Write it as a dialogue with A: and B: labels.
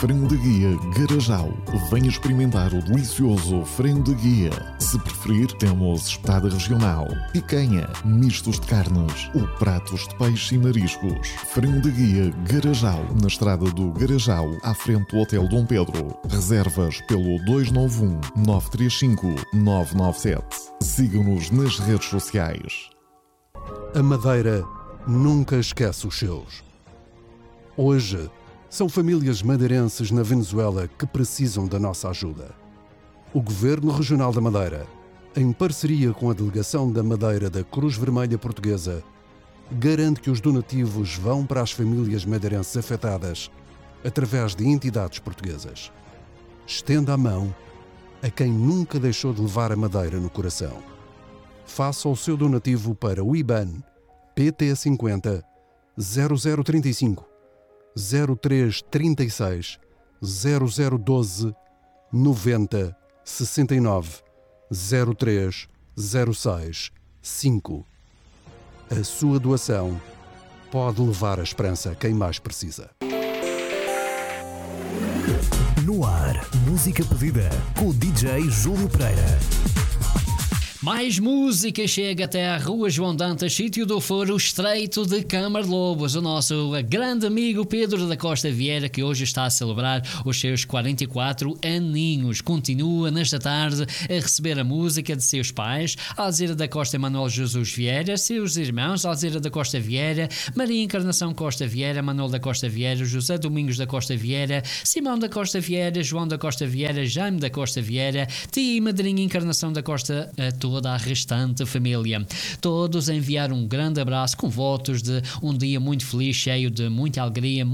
A: Frango de Guia Garajal. Venha experimentar o delicioso frango de guia. Se preferir, temos espetada regional, picanha, mistos de carnes ou pratos de peixe e mariscos. Frango de Guia Garajal, na estrada do Garajal, à frente do Hotel Dom Pedro. Reservas pelo 291-935-997. Siga-nos nas redes sociais.
B: A Madeira nunca esquece os seus. Hoje, são famílias madeirenses na Venezuela que precisam da nossa ajuda. O Governo Regional da Madeira, em parceria com a Delegação da Madeira da Cruz Vermelha Portuguesa, garante que os donativos vão para as famílias madeirenses afetadas através de entidades portuguesas. Estenda a mão a quem nunca deixou de levar a Madeira no coração. Faça o seu donativo para o IBAN PT50 0035 0336 0012 90 69 03 06 5. A sua doação pode levar a esperança a quem mais precisa.
C: No ar, música pedida com o DJ Júlio Pereira.
D: Mais música chega até à Rua João Dantas, sítio do Foro Estreito de Câmara de Lobos. O nosso grande amigo Pedro da Costa Vieira, que hoje está a celebrar os seus 44 aninhos, continua nesta tarde a receber a música de seus pais, Alzira da Costa Manuel Jesus Vieira, seus irmãos Alzira da Costa Vieira, Maria Encarnação Costa Vieira, Manuel da Costa Vieira, José Domingos da Costa Vieira, Simão da Costa Vieira, João da Costa Vieira, Jaime da Costa Vieira, tia e madrinha Encarnação da Costa, toda a restante família. Todos enviaram um grande abraço com votos de um dia muito feliz, cheio de muita alegria,